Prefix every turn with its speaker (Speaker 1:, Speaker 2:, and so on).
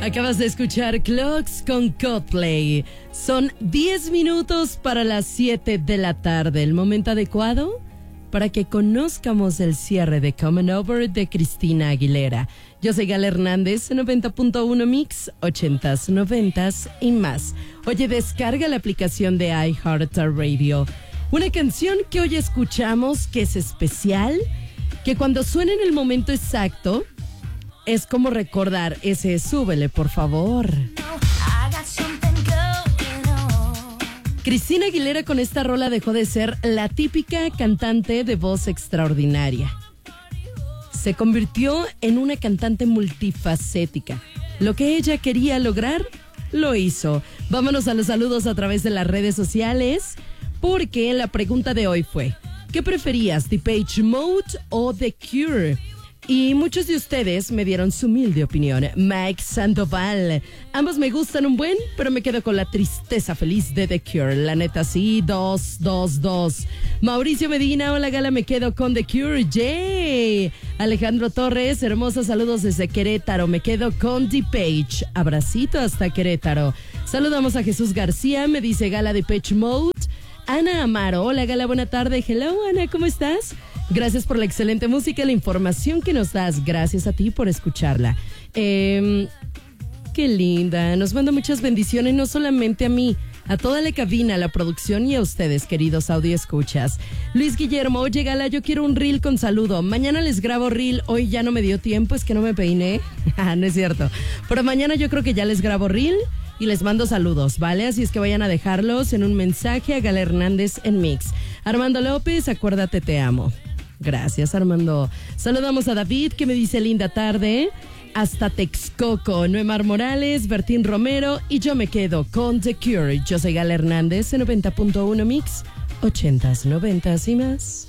Speaker 1: Acabas de escuchar Clocks con Coldplay. Son 10 minutos para las 7 de la tarde. El momento adecuado para que conozcamos el cierre de Coming Over de Cristina Aguilera. Yo soy Gala Hernández, 90.1 Mix, 80s, 90s y más. Oye, descarga la aplicación de iHeartRadio. Una canción que hoy escuchamos que es especial, que cuando suena en el momento exacto, es como recordar ese súbele, por favor. Cristina Aguilera con esta rola dejó de ser la típica cantante de voz extraordinaria. Se convirtió en una cantante multifacética. Lo que ella quería lograr, lo hizo. Vámonos a los saludos a través de las redes sociales, porque la pregunta de hoy fue: ¿qué preferías, Depeche Mode o The Cure? Y muchos de ustedes me dieron su humilde opinión. Mike Sandoval: ambos me gustan un buen, pero me quedo con la tristeza feliz de The Cure. La neta sí, 2. Mauricio Medina: hola Gala, me quedo con The Cure. Yay. Alejandro Torres: hermosos saludos desde Querétaro, me quedo con Depeche. Abracito hasta Querétaro. Saludamos a Jesús García, me dice Gala, Depeche Mode. Ana Amaro: hola Gala, buena tarde. Hello Ana, ¿cómo estás? Gracias por la excelente música y la información que nos das. Gracias a ti por escucharla. Qué linda. Nos manda muchas bendiciones, no solamente a mí, a toda la cabina, a la producción y a ustedes, queridos audio escuchas. Luis Guillermo: oye Gala, yo quiero un reel con saludo. Mañana les grabo reel. Hoy ya no me dio tiempo, es que no me peiné. No es cierto. Pero mañana yo creo que ya les grabo reel y les mando saludos, ¿vale? Así es que vayan a dejarlos en un mensaje a Gala Hernández en Mix. Armando López: acuérdate, te amo. Gracias, Armando. Saludamos a David, que me dice linda tarde. Hasta Texcoco. Noemar Morales, Bertín Romero, y yo me quedo con The Cure. Yo soy Gala Hernández, en 90.1 Mix, 80s, 90s y más.